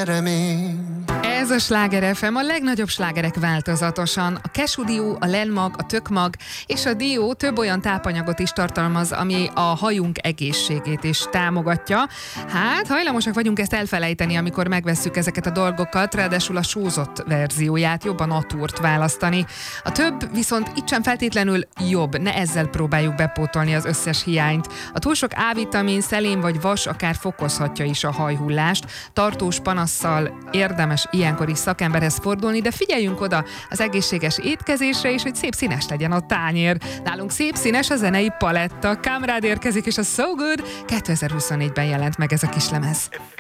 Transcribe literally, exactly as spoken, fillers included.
remény. Ez a Sláger ef em, a legnagyobb slágerek változatosan. A Kesu dió, a lenmag, a tökmag és a dió több olyan tápanyagot is tartalmaz, ami a hajunk egészségét is támogatja. Hát, hajlamosak vagyunk ezt elfelejteni, amikor megvesszük ezeket a dolgokat, ráadásul a sózott verzióját, jobb a natúrt választani. A több viszont itt sem feltétlenül jobb, ne ezzel próbáljuk bepótolni az összes hiányt. A túl sok A-vitamin, szelén vagy vas akár fokozhatja is a hajhullást. Tartós panasszal érdemes ilyenkor is szakemberhez fordulni, de figyeljünk oda az egészséges étkezésre is, hogy szép színes legyen a tányér. Nálunk szép színes a zenei paletta. Kamrád érkezik, és a So Good kétezer-huszonnégyben jelent meg ez a kislemez.